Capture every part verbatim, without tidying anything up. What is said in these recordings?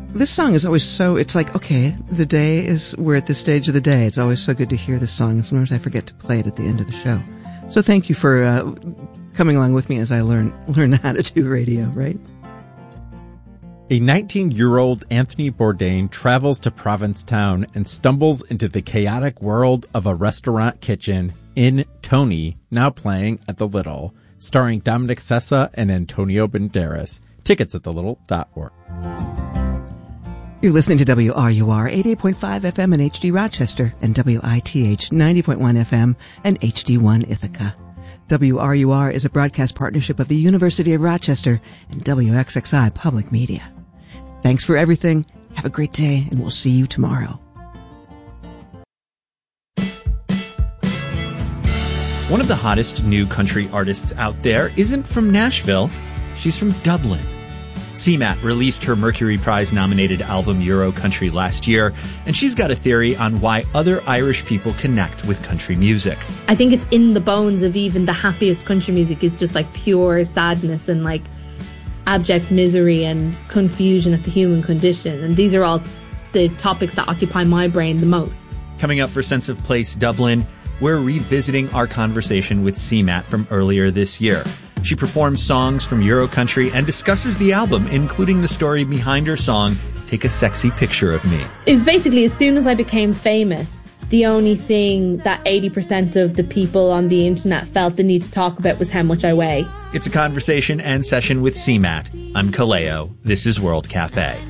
This song is always so, it's like, okay, the day is, we're at this stage of the day. It's always so good to hear this song. Sometimes I forget to play it at the end of the show. So thank you for uh, coming along with me as I learn learn how to do radio, right? A nineteen-year-old Anthony Bourdain travels to Provincetown and stumbles into the chaotic world of a restaurant kitchen in Tony, now playing at the Little, starring Dominic Sessa and Antonio Banderas. Tickets at the little dot org. You're listening to W R U R eighty-eight point five F M in H D Rochester and W I T H ninety point one F M and H D one Ithaca. W R U R is a broadcast partnership of the University of Rochester and W X X I Public Media. Thanks for everything. Have a great day, and we'll see you tomorrow. One of the hottest new country artists out there isn't from Nashville. She's from Dublin. C MAT released her Mercury Prize-nominated album Euro Country last year, and she's got a theory on why other Irish people connect with country music. I think it's in the bones of even the happiest country music is just like pure sadness and like abject misery and confusion at the human condition. And these are all the topics that occupy my brain the most. Coming up for Sense of Place Dublin, we're revisiting our conversation with C MAT from earlier this year. She performs songs from Euro Country and discusses the album, including the story behind her song, Take a Sexy Picture of Me. It was basically as soon as I became famous, the only thing that eighty percent of the people on the internet felt the need to talk about was how much I weigh. It's a conversation and session with C MAT. I'm Kaleo. This is World Cafe.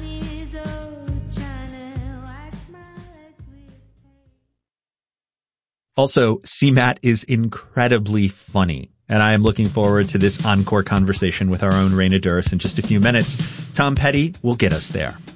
Also, C MAT is incredibly funny, and I am looking forward to this encore conversation with our own Raina Douris in just a few minutes. Tom Petty will get us there.